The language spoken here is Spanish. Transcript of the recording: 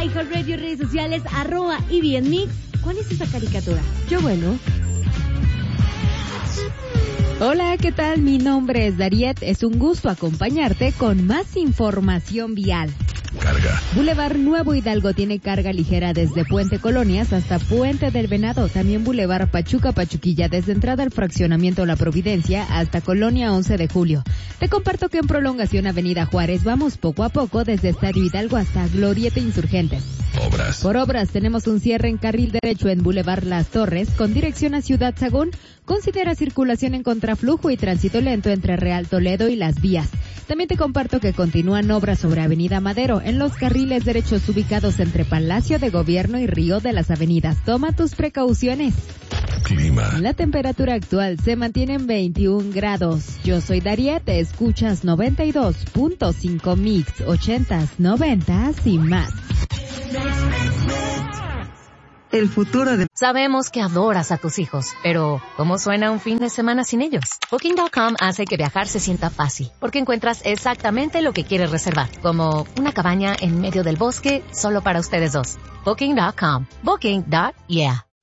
iHeartRadio, redes sociales, @IBNMix. ¿Cuál es esa caricatura? Yo vuelo. Hola, ¿qué tal? Mi nombre es Dariet. Es un gusto acompañarte con más información vial. Carga. Boulevard Nuevo Hidalgo tiene carga ligera desde Puente Colonias hasta Puente del Venado. También Boulevard Pachuca-Pachuquilla desde entrada al fraccionamiento La Providencia hasta Colonia 11 de Julio. Te comparto que en prolongación Avenida Juárez vamos poco a poco desde Estadio Hidalgo hasta Glorieta Insurgentes. Obras. Por obras tenemos un cierre en carril derecho en Boulevard Las Torres con dirección a Ciudad Sagún. Considera circulación en contraflujo y tránsito lento entre Real Toledo y Las Vías. También te comparto que continúan obras sobre Avenida Madero en los carriles derechos ubicados entre Palacio de Gobierno y Río de las Avenidas. Toma tus precauciones. Clima. La temperatura actual se mantiene en 21 grados. Yo soy Dariet, te escuchas 92.5 Mix, 80s, 90s y más. El futuro de... Sabemos que adoras a tus hijos, pero ¿cómo suena un fin de semana sin ellos? Booking.com hace que viajar se sienta fácil, porque encuentras exactamente lo que quieres reservar, como una cabaña en medio del bosque solo para ustedes dos. Booking.com. Booking.yeah.